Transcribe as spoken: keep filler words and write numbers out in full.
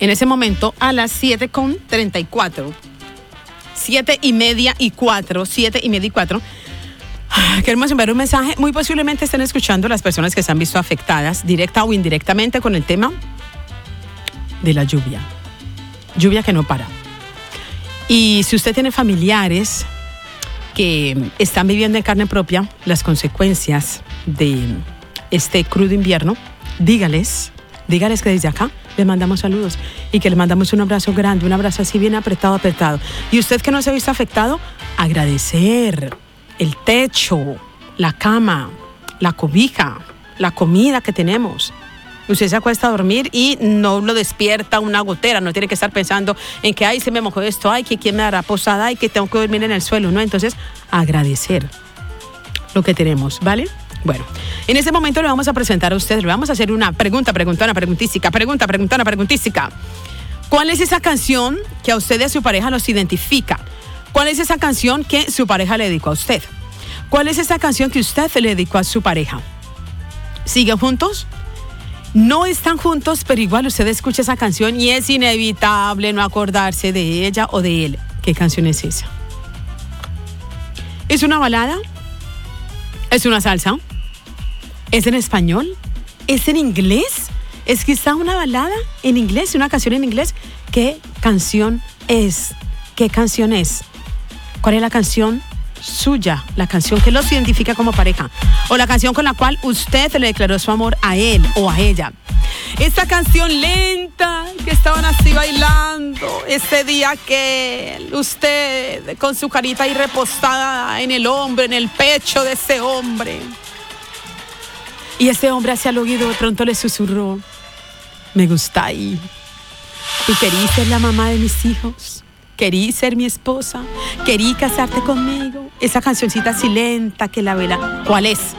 en ese momento a las siete con treinta y cuatro. Siete y media y cuatro, siete y media y cuatro. Queremos enviar un mensaje. Muy posiblemente estén escuchando las personas que se han visto afectadas, directa o indirectamente, con el tema de la lluvia. Lluvia que no para. Y si usted tiene familiares que están viviendo en carne propia las consecuencias de este crudo invierno, dígales, dígales que desde acá le mandamos saludos y que le mandamos un abrazo grande, un abrazo así bien apretado, apretado. Y usted que no se ha visto afectado, agradecer el techo, la cama, la cobija, la comida que tenemos. Usted se acuesta a dormir y no lo despierta una gotera, no tiene que estar pensando en que, ay, se me mojó esto, ay, que quién me dará posada, ay, que tengo que dormir en el suelo, ¿no? Entonces, agradecer lo que tenemos, ¿vale? Bueno, en ese momento le vamos a presentar a ustedes, le vamos a hacer una pregunta, preguntona, preguntística, pregunta, preguntona, preguntística. ¿Cuál es esa canción que a usted y a su pareja los identifica? ¿Cuál es esa canción que su pareja le dedicó a usted? ¿Cuál es esa canción que usted le dedicó a su pareja? ¿Siguen juntos? No están juntos, pero igual usted escucha esa canción y es inevitable no acordarse de ella o de él. ¿Qué canción es esa? ¿Es una balada? ¿Es una salsa? ¿Es en español? ¿Es en inglés? ¿Es quizá una balada en inglés? ¿Una canción en inglés? ¿Qué canción es? ¿Qué canción es? ¿Cuál es la canción suya? La canción que los identifica como pareja. O la canción con la cual usted le declaró su amor a él o a ella. Esta canción lenta que estaban así bailando ese día que usted con su carita ahí repostada en el hombro, en el pecho de ese hombre. Y ese hombre hacia el oído de pronto le susurró: me gusta ahí. ¿Tú querías ser la mamá de mis hijos? ¿Querías ser mi esposa? ¿Querías casarte conmigo? Esa cancioncita así lenta que la vela. ¿Cuál es?